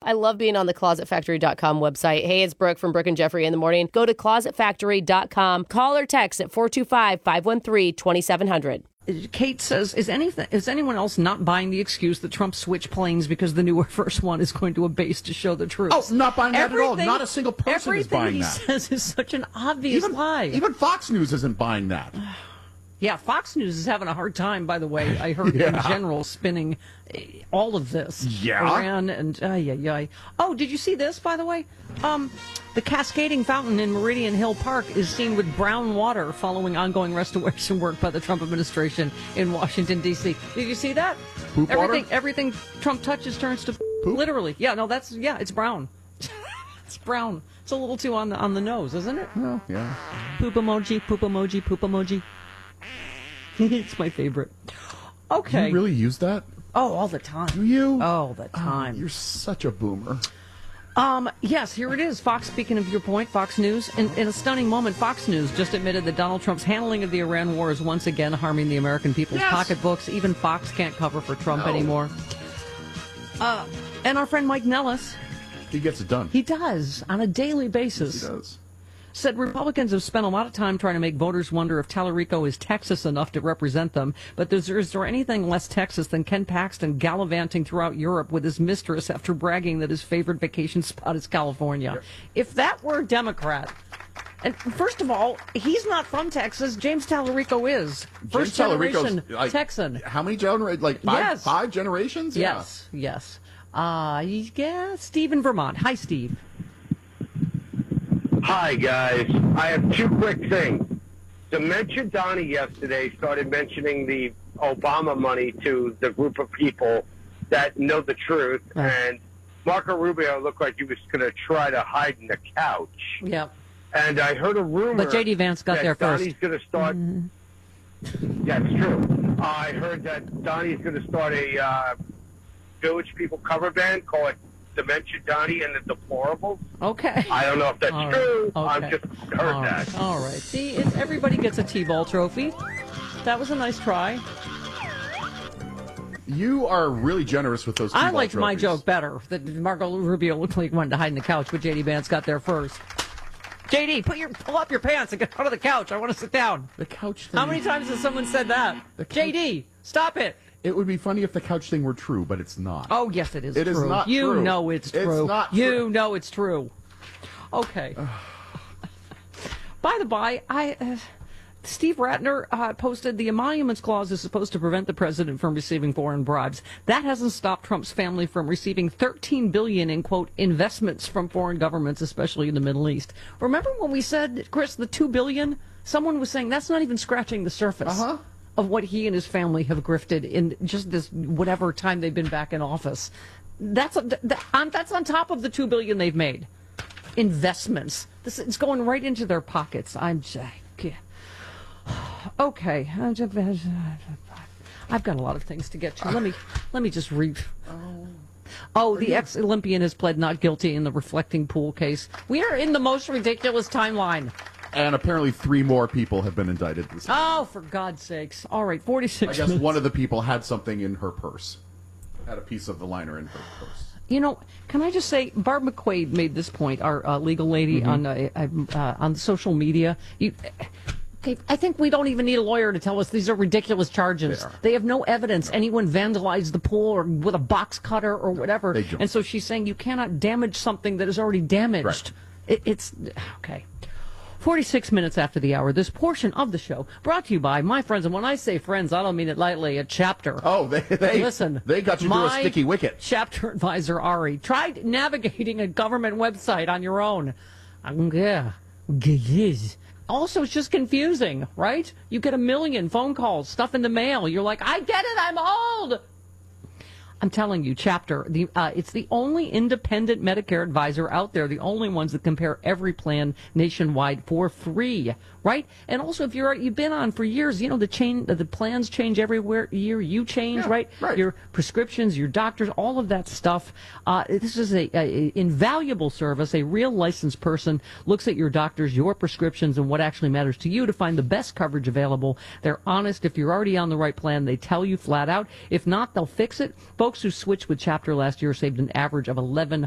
I love being on the ClosetFactory.com website. Hey, it's Brooke from Brooke and Jeffrey in the morning. Go to ClosetFactory.com. Call or text at 425-513-2700. Kate says, is anyone else not buying the excuse that Trump switched planes because the new Air Force One is going to a base to show the troops? Oh, not buying that at all. Not a single person is buying that. Everything he says is such an obvious lie. Even Fox News isn't buying that. Yeah, Fox News is having a hard time, by the way. I heard in general spinning all of this. Yeah. Iran and, Oh, did you see this, by the way? The cascading fountain in Meridian Hill Park is seen with brown water following ongoing restoration work by the Trump administration in Washington, D.C. Did you see that? Poop water? Everything Trump touches turns to poop? Literally. Yeah, no, it's brown. It's brown. It's a little too on the nose, isn't it? Oh, yeah. Poop emoji, poop emoji, poop emoji. It's my favorite. Okay. You really use that? Oh, all the time. Do you? All the time. You're such a boomer. Yes, here it is. Fox, speaking of your point, Fox News. In a stunning moment, Fox News just admitted that Donald Trump's handling of the Iran war is once again harming the American people's pocketbooks. Even Fox can't cover for Trump anymore. And our friend Mike Nellis. He gets it done. He does, on a daily basis. Yes, he does. Said Republicans have spent a lot of time trying to make voters wonder if Tallarico is Texas enough to represent them. But is there anything less Texas than Ken Paxton gallivanting throughout Europe with his mistress after bragging that his favorite vacation spot is California? Yep. If that were a Democrat, and first of all, he's not from Texas. James Tallarico is. First generation Texan. How many generations? Like five generations? Yes. Steve in Vermont. Hi, Steve. Hi, guys. I have two quick things. Dementia Donnie yesterday started mentioning the Obama money to the group of people that know the truth, and Marco Rubio looked like he was going to try to hide in the couch. Yep. And I heard a rumor. But J.D. Vance got there first. Donnie's going to start. Yeah, it's true. I heard that Donnie's going to start a Village People cover band, call it Dementia Donnie and the Deplorables. Okay. I don't know if that's true. Okay. I've just heard that. All right. See, everybody gets a T-ball trophy. That was a nice try. You are really generous with those T-ball I liked trophies. my joke better. That Marco Rubio looked like he wanted to hide in the couch, but J.D. Vance got there first. J.D., pull up your pants and get out of the couch. I want to sit down. The couch thing. How many times has someone said that? J.D., stop it. It would be funny if the couch thing were true, but it's not. Oh, yes, it is true. It is not you true. Know it's true. It's not you true. know it's true. Okay. By the by, Steve Ratner posted the emoluments clause is supposed to prevent the president from receiving foreign bribes. That hasn't stopped Trump's family from receiving $13 billion in, quote, investments from foreign governments, especially in the Middle East. Remember when we said, Chris, the $2 billion? Someone was saying that's not even scratching the surface of what he and his family have grifted in just this whatever time they've been back in office. That's on top of the $2 billion they've made. Investments. It's going right into their pockets. Okay. I've got a lot of things to get to. Let me just read. The ex-Olympian has pled not guilty in the reflecting pool case. We are in the most ridiculous timeline. And apparently 3 more people have been indicted this week. Oh, for God's sakes. All right, 46 I guess minutes. one of the people had something in her purse. Had a piece of the liner in her purse. You know, can I just say, Barb McQuaid made this point, our legal lady, on social media. I think we don't even need a lawyer to tell us these are ridiculous charges. They have no evidence anyone vandalized the pool or with a box cutter or whatever. And so she's saying you cannot damage something that is already damaged. Right. It's okay. 46 minutes after the hour, this portion of the show brought to you by my friends, and when I say friends, I don't mean it lightly, a Chapter. Oh, listen, they got you through a sticky wicket. Chapter advisor, Ari, tried navigating a government website on your own. Also, it's just confusing, right? You get 1 million phone calls, stuff in the mail. You're like, I get it, I'm old. I'm telling you, Chapter, it's the only independent Medicare advisor out there, the only ones that compare every plan nationwide for free, right? And also, if you've been on for years, you know the plans change every year. You change, right? Your prescriptions, your doctors, all of that stuff. This is a invaluable service. A real licensed person looks at your doctors, your prescriptions, and what actually matters to you to find the best coverage available. They're honest. If you're already on the right plan, they tell you flat out. If not, they'll fix it. Folks who switched with Chapter last year saved an average of